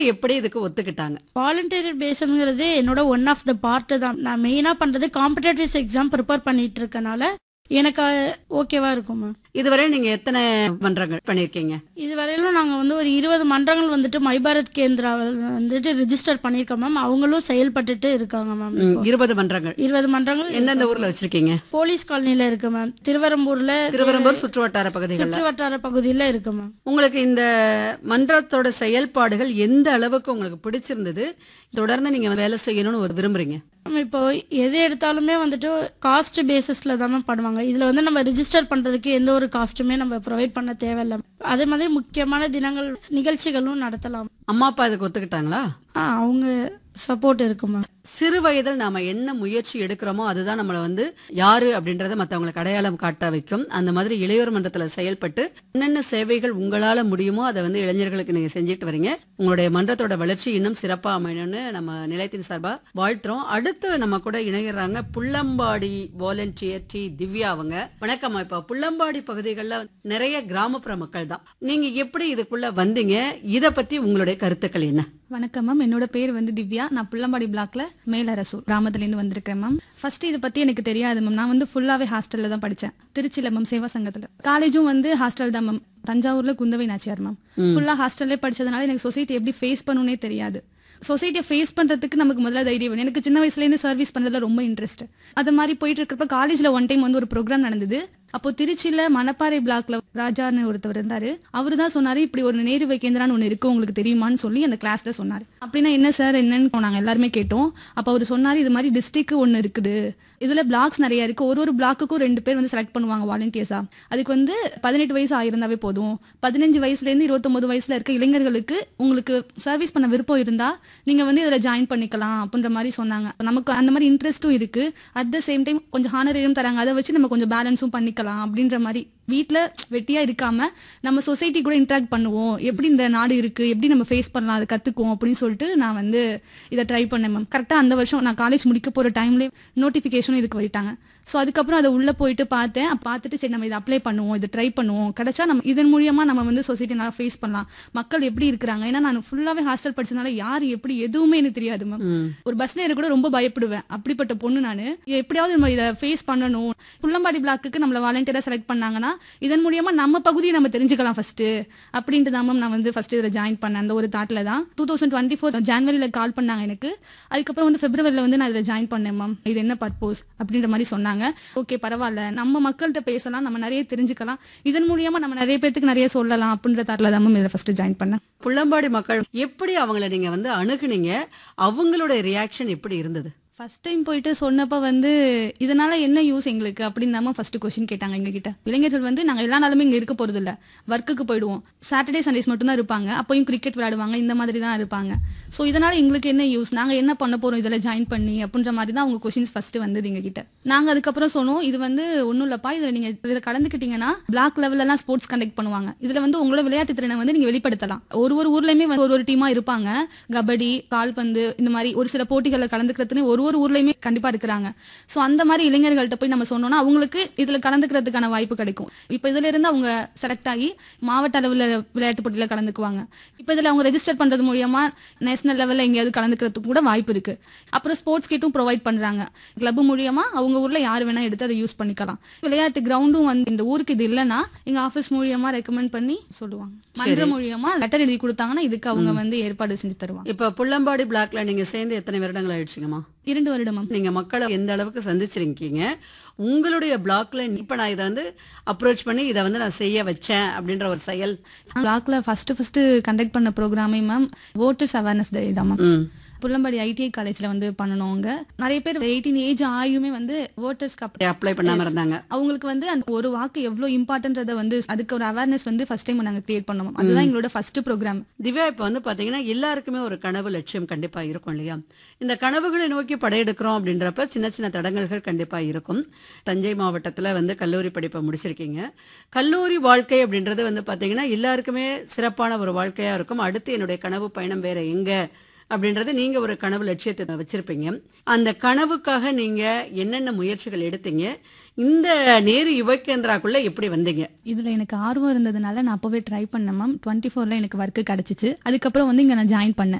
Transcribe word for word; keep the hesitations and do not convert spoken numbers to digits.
எப்படி இதுக்கு ஒத்துக்கிட்டாங்க? வாலண்டியர் பேஸ்ங்கிறது என்னோட ஒன் ஆஃப் த பார்ட் தான். நான் மெயினா பண்றது காம்படேட்டிவ் எக்ஸாம் ப்ரிப்பேர் பண்ணிட்டு இருக்கனால எனக்கு ஓகேவா இருக்கும் மேம். இதுவரை நீங்க எத்தனை மன்றங்கள் பண்ணிருக்கீங்க? இதுவரையிலும் நாங்க வந்து ஒரு இருபது மன்றங்கள் வந்துட்டு மை பாரத் கேந்திரா வந்துட்டு ரிஜிஸ்டர் பண்ணியிருக்கோம் மேம். அவங்களும் செயல்பட்டுட்டு இருக்காங்க மேம். ம், இருபது மன்றங்கள். இருபது மன்றங்கள் எந்தெந்த ஊர்ல வச்சிருக்கீங்க? போலீஸ் காலனில இருக்கு மேம். திருவரம்பூர்ல திருவரம்பூர் சுற்றுவட்டார பகுதிகள். சுற்று வட்டார பகுதியில இருக்கு மேம். உங்களுக்கு இந்த மன்றத்தோட செயல்பாடுகள் எந்த அளவுக்கு உங்களுக்கு பிடிச்சிருந்தது? தொடர்ந்து நீங்க வேலை செய்யணும்னு ஒரு விரும்புறீங்க? இப்போ எது எடுத்தாலுமே வந்துட்டு காஸ்ட் பேசிஸ்ல தான் மேம் பண்ணுவாங்க. இதுல வந்து நம்ம ரிஜிஸ்டர் பண்றதுக்கு எந்த ஒரு காஸ்ட்டுமே நம்ம ப்ரொவைட் பண்ண தேவையில்லை. அதே மாதிரி முக்கியமான தினங்கள் நிகழ்ச்சிகளும் நடத்தலாம். அம்மா அப்பா இதுக்கு ஒத்துக்கிட்டாங்களா? ஆ, அவங்க சப்போர்ட் இருக்கு மேம். சிறு வயதில் நாம என்ன முயற்சி எடுக்கிறோமோ அதுதான் நம்மள வந்து யாரு அப்படின்றத மத்தவங்களுக்கு அடையாளம் காட்ட வைக்கும். அந்த மாதிரி இளையோர் மன்றத்துல செயல்பட்டு என்னென்ன சேவைகள் உங்களால முடியுமோ அதை வந்து இளைஞர்களுக்கு நீங்க செஞ்சுட்டு வரீங்க. உங்களுடைய மன்றத்தோட வளர்ச்சி இன்னும் சிறப்பா அமையணும்னு நம்ம நிலையத்தின் சார்பா வாழ்த்துறோம். அடுத்து நம்ம கூட இணைகிறாங்க புள்ளம்பாடி வாலண்டியர் டி திவ்யா. அவங்க வணக்கம். இப்ப புள்ளம்பாடி பகுதிகளில் நிறைய கிராமப்புற மக்கள் தான். நீங்க எப்படி இதுக்குள்ள வந்தீங்க? இத பத்தி உங்களுடைய கருத்துக்கள் என்ன? வணக்கம் மேம். என்னோட பேர் வந்து திவ்யா. நான் புள்ளம்பாடி பிளாக்ல மேலரசூர் கிராமத்துலேருந்து வந்திருக்கேன் மேம். ஃபர்ஸ்ட் இதை பத்தி எனக்கு தெரியாது மேம். நான் வந்து ஃபுல்லாவே ஹாஸ்டல்ல தான் படித்தேன். திருச்சியில மேம் சேவா சங்கத்துல. காலேஜும் வந்து ஹாஸ்டல் தான் மேம். தஞ்சாவூர்ல குந்தவை நாச்சியார் மேம். ஃபுல்லா ஹாஸ்டல்லே படிச்சதுனால எனக்கு சொசைட்டி எப்படி ஃபேஸ் பண்ணணும்னே தெரியாது. சொசைட்டியை ஃபேஸ் பண்றதுக்கு நமக்கு முதல்ல தைரியம் வேணும். எனக்கு சின்ன வயசுல இருந்து சர்வீஸ் பண்றதுல ரொம்ப இன்ட்ரெஸ்ட். அது மாதிரி போயிட்டு இருக்கிறப்ப காலேஜ்ல ஒன் டைம் வந்து ஒரு ப்ரோக்ராம் நடந்தது. அப்போ திருச்சியில மணப்பாறை பிளாக்ல ராஜான்னு ஒருத்தவர் இருந்தாரு. அவரு தான் சொன்னாரு, இப்படி ஒரு நேரு கேந்திரான்னு ஒண்ணு இருக்கு, உங்களுக்கு தெரியுமான்னு சொல்லி அந்த கிளாஸ்ல சொன்னாரு. அப்படின்னா என்ன சார் என்னன்னு நாங்க எல்லாருமே கேட்டோம். அப்ப அவரு சொன்னாரு, இது மாதிரி டிஸ்ட்ரிக்ட் ஒண்ணு இருக்குது, இதுல பிளாக்ஸ் நிறைய இருக்கு, ஒரு ஒரு பிளாக்குக்கும் ரெண்டு பேர் வந்து செலக்ட் பண்ணுவாங்க வாலண்டியர்ஸா. அதுக்கு வந்து பதினெட்டு வயசு ஆயிருந்தாவே போதும். பதினஞ்சு வயசுல இருந்து இருபத்தொன்பது வயசுல இருக்க இளைஞர்களுக்கு உங்களுக்கு சர்வீஸ் பண்ண விருப்பம் இருந்தா நீங்க வந்து இதுல ஜாயின் பண்ணிக்கலாம் அப்படின்ற மாதிரி சொன்னாங்க. நமக்கு அந்த மாதிரி இன்ட்ரெஸ்டும் இருக்கு. அட் த சேம் டைம் கொஞ்சம் ஹானரேரியம் தராங்க, அதை வச்சு நம்ம கொஞ்சம் பேலன்ஸும் பண்ணிக்கலாம் அப்படின்ற மாதிரி. வீட்டுல வெட்டியா இருக்காம நம்ம சொசைட்டி கூட இன்டராக்ட் பண்ணுவோம், எப்படி இந்த நாடு இருக்கு, எப்படி நம்ம ஃபேஸ் பண்ணலாம், அதை கத்துக்குவோம் அப்படின்னு சொல்லிட்டு நான் வந்து இதை ட்ரை பண்ணேன் மேம். கரெக்டா அந்த வருஷம் நான் காலேஜ் முடிக்க போற டைம்லேயே நோட்டிஃபிகேஷன் இதுக்கு போயிட்டாங்க. ஸோ அதுக்கப்புறம் அதை உள்ள போயிட்டு பார்த்தேன். பார்த்துட்டு சரி நம்ம இதை அப்ளை பண்ணுவோம், இதை ட்ரை பண்ணுவோம், கிடைச்சா நம்ம இதன் மூலியமா நம்ம வந்து சொசைட்டி நல்லா ஃபேஸ் பண்ணலாம், மக்கள் எப்படி இருக்கிறாங்க. ஏன்னா நான் ஃபுல்லாவே ஹாஸ்டல் படிச்சதுனால யார் எப்படி எதுவுமே எனக்கு தெரியாது மேம். ஒரு பஸ்ல ஏற கூட ரொம்ப பயப்படுவேன். அப்படிப்பட்ட பொண்ணு நான். எப்படியாவது நம்ம இதை ஃபேஸ் பண்ணணும். புள்ளம்பாடி பிளாக்குக்கு நம்மள வாலண்டியரா செலக்ட் பண்ணாங்கன்னா இதன் மூலியமா நம்ம பகுதியை நம்ம தெரிஞ்சுக்கலாம் ஃபர்ஸ்ட் அப்படின்ட்டு தான் மேம் நான் வந்து ஃபர்ஸ்ட் இதில் ஜாயின் பண்ணேன். அந்த ஒரு தாட்ல தான் டூ தௌசண்ட் டுவெண்ட்டி ஃபோர் ஜான்வரியில கால் பண்ணாங்க எனக்கு. அதுக்கப்புறம் வந்து பிப்ரவரியில வந்து நான் இதில் ஜாயின் பண்ணேன் மேம். இது என்ன பர்போஸ் அப்படின்ற மாதிரி சொன்னாங்க. ஓகே பரவாயில்ல, நம்ம மக்கள்கிட்ட பேசலாம், நம்ம நிறைய தெரிஞ்சுக்கலாம், இதன் மூலியமா நம்ம நிறைய பேருக்கு நிறைய சொல்லலாம் அப்படின்ற தாட்ல தான் மேம் இதில் ஃபர்ஸ்ட் ஜாயின் பண்ணேன். புள்ளம்பாடி மக்கள் எப்படி அவங்கள நீங்க வந்து அணுகுனீங்க? அவங்களோட ரியாக்ஷன் எப்படி இருந்தது? ஃபர்ஸ்ட் டைம் போயிட்டு சொன்னப்ப வந்து இதனால என்ன யூஸ் எங்களுக்கு அப்படின்னு தான் ஃபர்ஸ்ட் கொஸ்டின் கேட்டாங்க எங்க கிட்ட. இளைஞர்கள் வந்து நாங்க எல்லா நாளுமே இங்க இருக்க போறது இல்ல, ஒர்க்குக்கு போயிடுவோம், சாட்டர்டே சண்டேஸ் மட்டும் தான் இருப்பாங்க, அப்பயும் கிரிக்கெட் விளையாடுவாங்க, இந்த மாதிரி தான் இருப்பாங்க. ஸோ இதனால எங்களுக்கு என்ன யூஸ், நாங்க என்ன பண்ண போறோம் இதில் ஜாயின் பண்ணி அப்படின்ற மாதிரி தான் அவங்க கொஸ்டின்ஸ் ஃபர்ஸ்ட் வந்தது எங்க கிட்ட. நாங்க அதுக்கப்புறம் சொன்னோம், இது வந்து ஒன்றும் இல்லப்பா, இதுல நீங்க இதில் கலந்துக்கிட்டீங்கன்னா பிளாக் லெவல்லாம் ஸ்போர்ட்ஸ் கண்டக்ட் பண்ணுவாங்க, இதுல வந்து உங்களோட விளையாட்டு திறனை வந்து நீங்க வெளிப்படுத்தலாம். ஒரு ஒரு ஊர்லயுமே ஒரு ஒரு டீமா இருப்பாங்க, கபடி கால்பந்து இந்த மாதிரி ஒரு சில போட்டிகளில் கலந்துக்கிறதுன்னு ஒரு ஒரு ஊர்லயுமே கண்டிப்பா இருக்கிறாங்க. சோ அந்த மாதிரி இளைஞர்கள்ட்ட போய் நம்ம சொன்னோம்னா அவங்களுக்கு இதுல கலந்துக்கிறதுக்கான வாய்ப்பு கிடைக்கும். இப்ப இதுல இருந்து அவங்க செலக்ட் ஆகி மாவட்ட அளவுல விளையாட்டு போட்டியில கலந்துக்குவாங்க. இப்ப இதுல அவங்க ரெஜிஸ்டர் பண்றது மூலியமா நேஷனல் லெவல்ல எங்கேயாவது கலந்துக்கிறதுக்கு கூட வாய்ப்பு இருக்கு. அப்புறம் ஸ்போர்ட்ஸ் கிட்டும் ப்ரொவைட் பண்றாங்க. கிளப் மூலியமா அவங்க ஊர்ல யார் வேணா எடுத்து அதை யூஸ் பண்ணிக்கலாம். விளையாட்டு கிரவுண்டும் வந்து இந்த ஊருக்கு இது இல்லைன்னா எங்க ஆபீஸ் மூலியமா ரெக்கமெண்ட் பண்ணி சொல்லுவாங்க. மன்ற மூலியமா லெட்டர் எழுதி கொடுத்தாங்கன்னா இதுக்கு அவங்க வந்து ஏற்பாடு செஞ்சு தருவாங்க. இப்ப புள்ளம்பாடி பிளாக்ல நீங்க சேர்ந்து எத்தனை வருடங்கள் ஆயிடுச்சுங்கம்மா? இரண்டு வருடம். நீங்க மக்களை எந்த அளவுக்கு சந்திச்சிருக்கீங்க? உங்களுடைய பிளாக்ல இப்ப நான் இதை வந்து அப்ரோச் பண்ணி இதை வந்து நான் செய்ய வச்சேன் அப்படின்ற ஒரு செயல் பிளாக்ல ஃபர்ஸ்ட் ஃபர்ஸ்ட் கண்டக்ட் பண்ண ப்ரோக்ராமே மேம் வோட்டர்ஸ் அவேர்னஸ் டே தான் மேம். புள்ளம்பாடி ஐடிஐ காலேஜ்ல வந்து பண்ணணுங்க. நிறைய பேர் எயிட்டீன் ஏஜ் ஆயுமே வந்து வோட்டர்ஸ்க்கு அப்ளை பண்ணாம இருந்தாங்க. அவங்களுக்கு வந்து அந்த ஒரு வாக்கு எவ்வளவு இம்பார்ட்டன்றத வந்து அதுக்கு ஒரு அவேர்னஸ் வந்து ஃபர்ஸ்ட் டைம் நாங்க கிரியேட் பண்ணோம். அதுதான் எங்களோட ஃபர்ஸ்ட் ப்ரோக்ராம். திவ்யா, இப்ப வந்து பாத்தீங்கன்னா எல்லாருக்குமே ஒரு கனவு லட்சியம் கண்டிப்பா இருக்கும் இல்லையா? இந்த கனவுகளை நோக்கி படையெடுக்கிறோம் அப்படின்றப்ப சின்ன சின்ன தடங்கல்கள் கண்டிப்பா இருக்கும். தஞ்சை மாவட்டத்துல வந்து கல்லூரி படிப்பை முடிச்சிருக்கீங்க. கல்லூரி வாழ்க்கை அப்படின்றது வந்து பாத்தீங்கன்னா எல்லாருக்குமே சிறப்பான ஒரு வாழ்க்கையா இருக்கும். அடுத்து என்னுடைய கனவு பயணம் வேற எங்க அப்படின்றது நீங்க ஒரு கனவு லட்சியத்தை வச்சிருப்பீங்க. அந்த கனவுக்காக நீங்க என்னென்ன முயற்சிகள் எடுத்தீங்க? இந்த நேரு யுவ கேந்திராக்குள்ள எப்படி வந்தீங்க? இதுல எனக்கு ஆர்வம் இருந்ததுனால நான் அப்பவே ட்ரை பண்ணேன் மேம். டுவெண்ட்டி ஃபோர்ல எனக்கு ஒர்க் கிடைச்சிச்சு. அதுக்கப்புறம் வந்து இங்க நான் ஜாயின் பண்ணேன்.